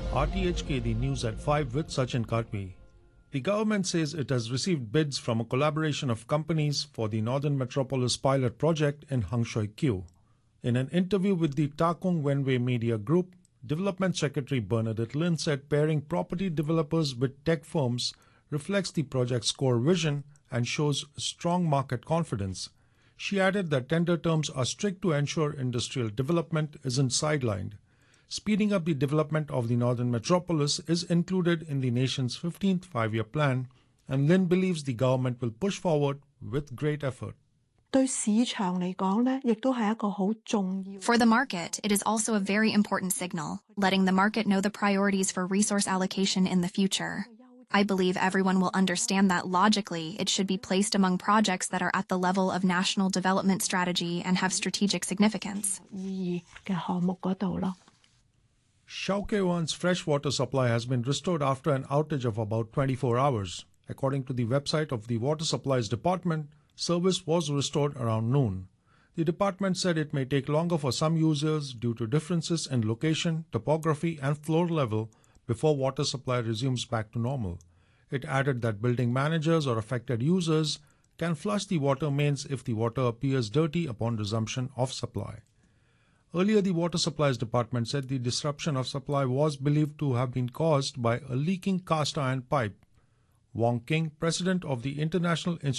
RTHK, the news at 5 with Sachin Katwi. The government says it has received bids from a collaboration of companies for the Northern Metropolis pilot project in Hung Shui Kiu. In an interview with the Takung Wenwei Media Group, Development Secretary Bernadette Lin said pairing property developers with tech firms reflects the project's core vision and shows strong market confidence. She added that tender terms are strict to ensure industrial development isn't sidelined. Speeding up the development of the Northern Metropolis is included in the nation's 15th five-year plan, and Lin believes the government will push forward with great effort. For the market, it is also a very important signal, letting the market know the priorities for resource allocation in the future. I believe everyone will understand that logically it should be placed among projects that are at the level of national development strategy and have strategic significance. Shau Kei Wan's freshwater supply has been restored after an outage of about 24 hours. According to the website of the Water Supplies Department, service was restored around noon. The department said it may take longer for some users due to differences in location, topography and floor level before water supply resumes back to normal. It added that building managers or affected users can flush the water mains if the water appears dirty upon resumption of supply. Earlier, the Water Supplies Department said the disruption of supply was believed to have been caused by a leaking cast iron pipe. Wong King, president of the International Institute